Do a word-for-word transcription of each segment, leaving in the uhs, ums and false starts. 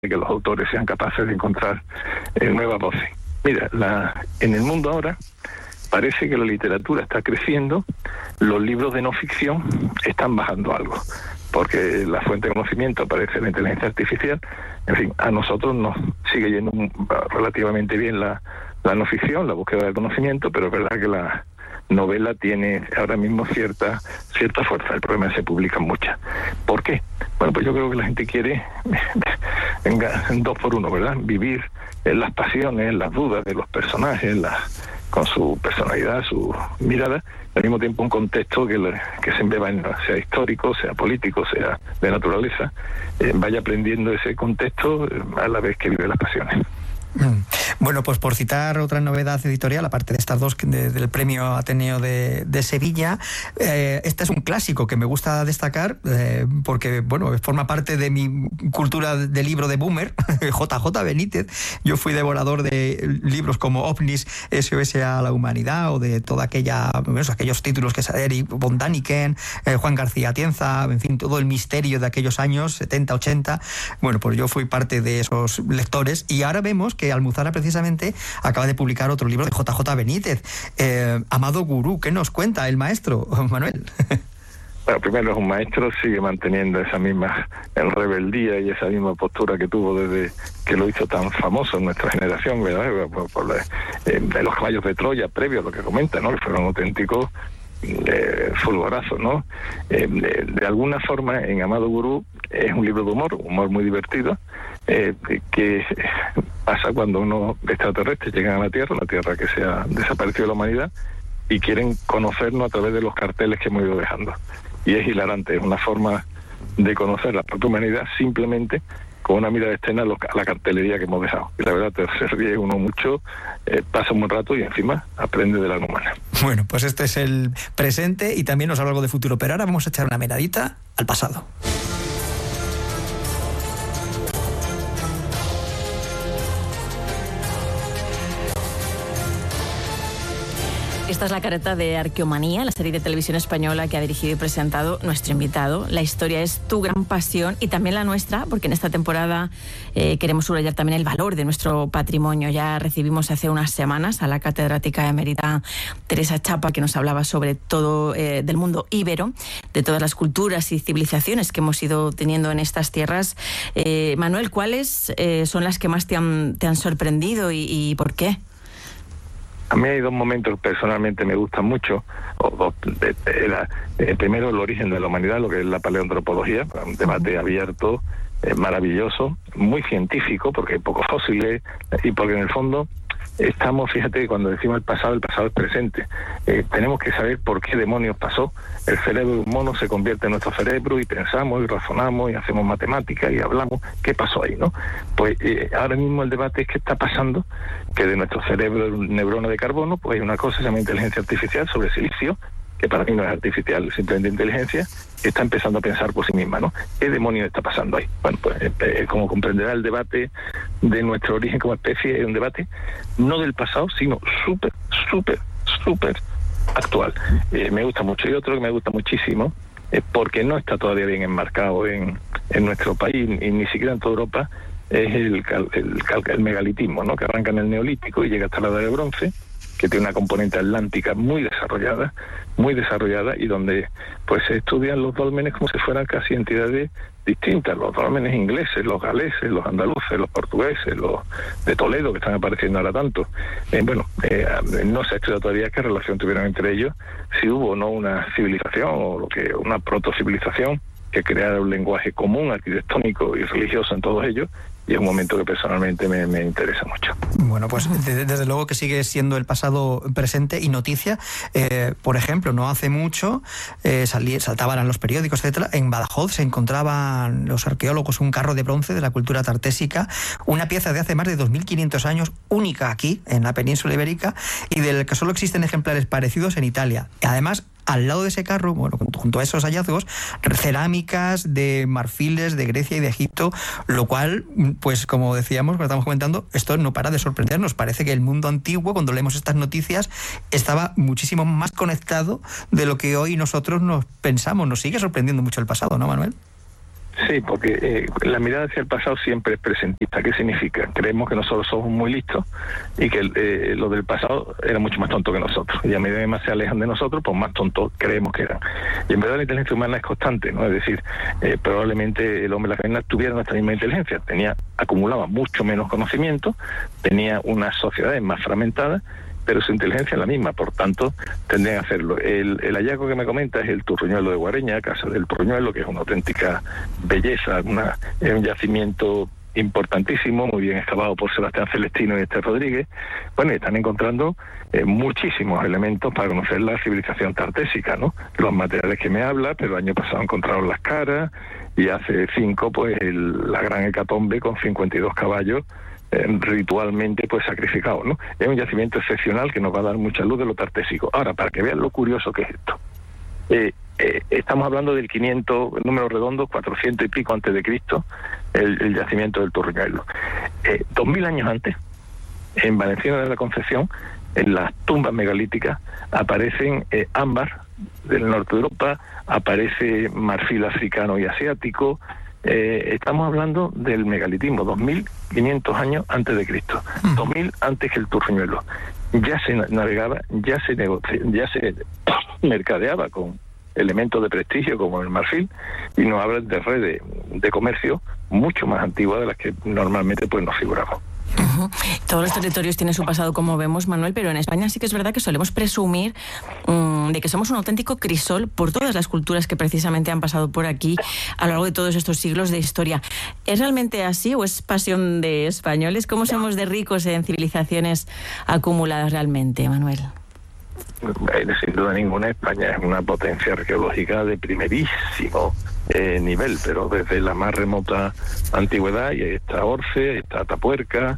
que los autores sean capaces de encontrar eh, nuevas voces. Mira, la, en el mundo ahora parece que la literatura está creciendo, los libros de no ficción están bajando algo, porque la fuente de conocimiento aparece la inteligencia artificial. En fin, a nosotros nos sigue yendo relativamente bien la, la no ficción, la búsqueda del conocimiento, pero es verdad que la novela tiene ahora mismo cierta cierta fuerza. El problema es que se publican muchas. ¿Por qué? Bueno, pues yo creo que la gente quiere venga, dos por uno, ¿verdad? Vivir en las pasiones, en las dudas de los personajes, las, con su personalidad, su mirada, al mismo tiempo un contexto que, le, que se embeba en, sea histórico, sea político, sea de naturaleza, eh, vaya aprendiendo ese contexto eh, a la vez que vive las pasiones. Bueno, pues por citar otra novedad editorial, aparte de estas dos de, del Premio Ateneo de, de Sevilla, eh, este es un clásico que me gusta destacar eh, porque, bueno, forma parte de mi cultura de libro de boomer, J J Benítez. Yo fui devorador de libros como OVNIs, S O S a la humanidad, o de toda aquella, bueno, aquellos títulos que sale Eric von Däniken, eh, Juan García Atienza, en fin, todo el misterio de aquellos años setenta, ochenta. Bueno, pues yo fui parte de esos lectores, y ahora vemos que Almuzara precisamente acaba de publicar otro libro de J J Benítez, eh, Amado Gurú. ¿Qué nos cuenta el maestro, Manuel? Bueno, primero es un maestro, sigue manteniendo esa misma rebeldía y esa misma postura que tuvo desde que lo hizo tan famoso en nuestra generación, ¿verdad? Por, por la, eh, de los caballos de Troya, previo a lo que comenta, ¿no? Que fueron auténticos eh, fulgorazos, ¿no? Eh, de, de alguna forma, en Amado Gurú es un libro de humor, humor muy divertido, eh, que pasa cuando unos extraterrestres llegan a la Tierra, la Tierra que se ha desaparecido de la humanidad, y quieren conocernos a través de los carteles que hemos ido dejando. Y es hilarante, es una forma de conocer la propia humanidad simplemente con una mirada externa a la cartelería que hemos dejado. Y la verdad, te se ríe uno mucho, eh, pasa un buen rato y encima aprende de la humana. Bueno, pues este es el presente y también nos habla algo de futuro, pero ahora vamos a echar una miradita al pasado. Esta es la careta de Arqueomanía, la serie de televisión española que ha dirigido y presentado nuestro invitado. La historia es tu gran pasión y también la nuestra, porque en esta temporada eh, queremos subrayar también el valor de nuestro patrimonio. Ya recibimos hace unas semanas a la catedrática emérita Teresa Chapa, que nos hablaba sobre todo eh, del mundo íbero, de todas las culturas y civilizaciones que hemos ido teniendo en estas tierras. Eh, Manuel, ¿cuáles eh, son las que más te han, te han sorprendido y, y por qué? A mí hay dos momentos que personalmente me gustan mucho. O dos, de, de, la, eh, primero, el origen de la humanidad, lo que es la paleoantropología, un debate abierto, eh, maravilloso, muy científico, porque hay pocos fósiles, y porque en el fondo estamos, fíjate, cuando decimos el pasado, el pasado es presente. Eh, tenemos que saber por qué demonios pasó. El cerebro de un mono se convierte en nuestro cerebro y pensamos y razonamos y hacemos matemáticas y hablamos. ¿Qué pasó ahí, no? Pues eh, ahora mismo el debate es qué está pasando, que de nuestro cerebro, neurona de carbono, pues hay una cosa que se llama inteligencia artificial sobre silicio, que para mí no es artificial, simplemente inteligencia, que está empezando a pensar por sí misma, ¿no? ¿Qué demonios está pasando ahí? Bueno, pues eh, como comprenderá, el debate de nuestro origen como especie es un debate no del pasado, sino súper, súper, súper actual. Eh, me gusta mucho. Y otro que me gusta muchísimo, eh, porque no está todavía bien enmarcado en, en nuestro país, y ni siquiera en toda Europa, es el, el, el megalitismo, ¿no? Que arranca en el Neolítico y llega hasta la Edad de Bronce, que tiene una componente atlántica muy desarrollada, muy desarrollada, y donde pues se estudian los dólmenes como si fueran casi entidades distintas, los dólmenes ingleses, los galeses, los andaluces, los portugueses, los de Toledo, que están apareciendo ahora tanto. Eh, bueno, eh, no se ha estudiado todavía qué relación tuvieron entre ellos, si hubo o no una civilización, o lo que una protocivilización, que creara un lenguaje común, arquitectónico y religioso en todos ellos, y es un momento que personalmente me, me interesa mucho. Bueno, pues de, desde luego que sigue siendo el pasado presente y noticia. Eh, por ejemplo, no hace mucho eh, salí, saltaban en los periódicos, etcétera. En Badajoz se encontraban los arqueólogos un carro de bronce de la cultura tartésica, una pieza de hace más de dos mil quinientos años, única aquí, en la península ibérica, y del que solo existen ejemplares parecidos en Italia. Además, al lado de ese carro, bueno, junto a esos hallazgos, cerámicas de marfiles de Grecia y de Egipto, lo cual, pues como decíamos, como estamos comentando, esto no para de sorprendernos. Parece que el mundo antiguo, cuando leemos estas noticias, estaba muchísimo más conectado de lo que hoy nosotros nos pensamos. Nos sigue sorprendiendo mucho el pasado, ¿no, Manuel? Sí, porque eh, la mirada hacia el pasado siempre es presentista. ¿Qué significa? Creemos que nosotros somos muy listos y que eh, lo del pasado era mucho más tonto que nosotros. Y a medida que más se alejan de nosotros, pues más tontos creemos que eran. Y en verdad la inteligencia humana es constante, ¿no? Es decir, eh, probablemente el hombre de la caverna tuviera nuestra misma inteligencia. Tenía, acumulaba mucho menos conocimiento, tenía unas sociedades más fragmentadas, pero su inteligencia es la misma, por tanto, tendrían que hacerlo. El, el hallazgo que me comenta es el Turruñuelo de Guareña, Casa del Turruñuelo, que es una auténtica belleza, una, es un yacimiento importantísimo, muy bien excavado por Sebastián Celestino y Esther Rodríguez. Bueno, y están encontrando eh, muchísimos elementos para conocer la civilización tartésica, ¿no? Los materiales que me habla, pero el año pasado encontraron las caras, y hace cinco, pues, el, la gran hecatombe con cincuenta y dos caballos, ritualmente pues sacrificado, ¿no? Es un yacimiento excepcional que nos va a dar mucha luz de lo tartésico. Ahora, para que vean lo curioso que es esto, eh, eh, estamos hablando del quinientos, número redondo, cuatrocientos y pico antes de Cristo, el, el yacimiento del Turruñuelo. Eh, dos mil años antes, en Valenciana de la Concepción, en las tumbas megalíticas, aparecen eh, ámbar del norte de Europa, aparece marfil africano y asiático. Eh, estamos hablando del megalitismo, dos mil quinientos años antes de Cristo, mm. dos mil antes que el Turruñuelo. Ya se navegaba, ya se negocia, ya se mercadeaba con elementos de prestigio como el marfil, y nos hablan de redes de comercio mucho más antiguas de las que normalmente pues nos figuramos. Uh-huh. Todos los territorios tienen su pasado, como vemos, Manuel, pero en España sí que es verdad que solemos presumir um, de que somos un auténtico crisol por todas las culturas que precisamente han pasado por aquí a lo largo de todos estos siglos de historia. ¿Es realmente así o es pasión de españoles? ¿Cómo somos de ricos en civilizaciones acumuladas realmente, Manuel? Sin duda ninguna, España es una potencia arqueológica de primerísimo eh, nivel, pero desde la más remota antigüedad, y ahí está Orce, ahí está Atapuerca,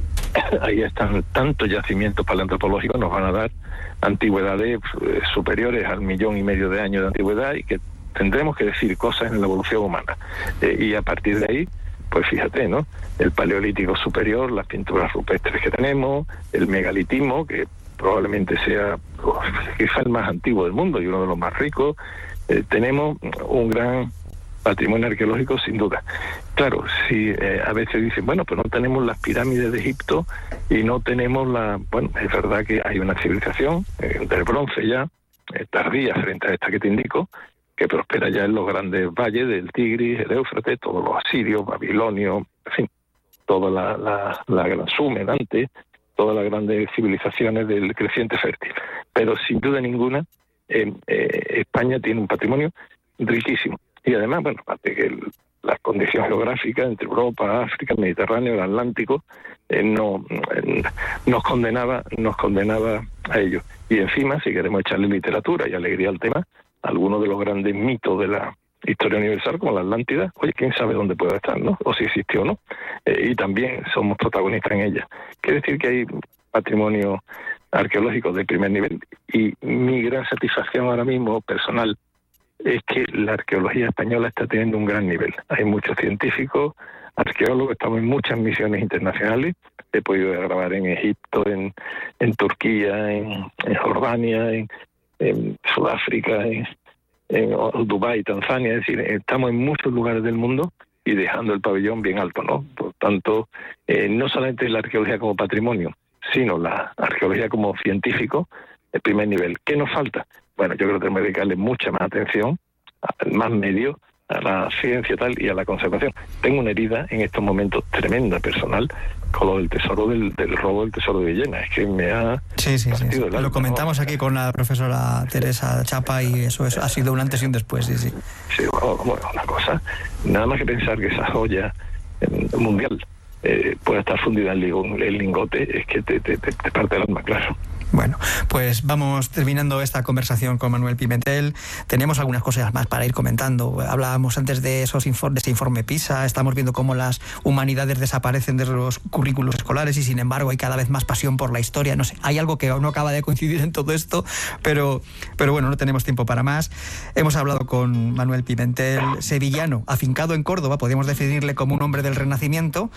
ahí están tantos yacimientos paleoantropológicos, nos van a dar antigüedades eh, superiores al millón y medio de años de antigüedad, y que tendremos que decir cosas en la evolución humana. Eh, y a partir de ahí, pues fíjate, ¿no? El paleolítico superior, las pinturas rupestres que tenemos, el megalitismo, que probablemente sea oh, quizá el más antiguo del mundo y uno de los más ricos. Eh, tenemos un gran patrimonio arqueológico, sin duda. Claro, si eh, a veces dicen, bueno, pues no tenemos las pirámides de Egipto y no tenemos la... Bueno, es verdad que hay una civilización eh, del bronce ya, eh, tardía frente a esta que te indico, que prospera ya en los grandes valles del Tigris, el Éufrates, todos los asirios, babilonios, en fin, toda la, la, la gran Sumer antes, todas las grandes civilizaciones del creciente fértil. Pero sin duda ninguna, eh, eh, España tiene un patrimonio riquísimo. Y además, bueno, aparte que el, las condiciones geográficas entre Europa, África, el Mediterráneo, el Atlántico, eh, no, eh, nos condenaba, nos condenaba a ello. Y encima, si queremos echarle literatura y alegría al tema, algunos de los grandes mitos de la historia universal, como la Atlántida, oye, quién sabe dónde puede estar, ¿no? O si existió o no. Eh, y también somos protagonistas en ella. Quiere decir que hay patrimonio arqueológico de primer nivel, y mi gran satisfacción ahora mismo, personal, es que la arqueología española está teniendo un gran nivel. Hay muchos científicos, arqueólogos, estamos en muchas misiones internacionales. He podido grabar en Egipto, en, en Turquía, en, en Jordania, en, en Sudáfrica, en, en Dubái, Tanzania. Es decir, estamos en muchos lugares del mundo y dejando el pabellón bien alto, ¿no? Por tanto, eh, no solamente la arqueología como patrimonio, sino la arqueología como científico de primer nivel. ¿Qué nos falta? Bueno, yo creo que tenemos que dedicarle mucha más atención, más medios, a la ciencia tal y a la conservación. Tengo una herida en estos momentos tremenda personal con lo del tesoro del, del robo del tesoro de Villena. Es que me ha... Sí, sí, sí, sí. Lo comentamos aquí con la profesora Teresa Chapa y eso, eso ha sido un antes y un después, sí, sí. Sí, bueno, bueno, una cosa, nada más que pensar que esa joya eh, mundial eh, puede estar fundida en el lingote, es que te, te, te, te parte el alma, claro. Bueno, pues vamos terminando esta conversación con Manuel Pimentel. Tenemos algunas cosas más para ir comentando. Hablábamos antes de esos informes, de ese informe PISA. Estamos viendo cómo las humanidades desaparecen de los currículos escolares y sin embargo hay cada vez más pasión por la historia. No sé, hay algo que no acaba de coincidir en todo esto, pero, pero bueno, no tenemos tiempo para más. Hemos hablado con Manuel Pimentel, sevillano, afincado en Córdoba. Podríamos definirle como un hombre del Renacimiento,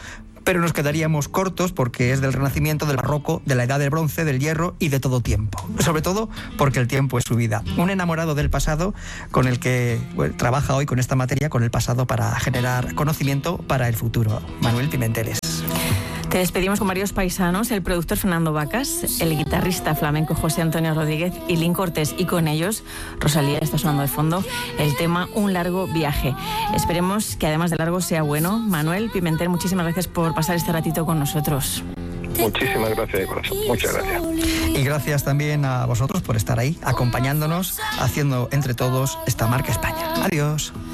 pero nos quedaríamos cortos porque es del Renacimiento, del Barroco, de la Edad del Bronce, del Hierro y de todo tiempo. Sobre todo porque el tiempo es su vida. Un enamorado del pasado con el que bueno, trabaja hoy con esta materia, con el pasado, para generar conocimiento para el futuro. Manuel Pimenteles. Te despedimos con varios paisanos, el productor Fernando Vacas, el guitarrista flamenco José Antonio Rodríguez y Lynn Cortés, y con ellos Rosalía está sonando de fondo el tema Un largo viaje. Esperemos que además de largo sea bueno. Manuel Pimentel, muchísimas gracias por pasar este ratito con nosotros. Muchísimas gracias de corazón, muchas gracias. Y gracias también a vosotros por estar ahí, acompañándonos, haciendo entre todos esta marca España. Adiós.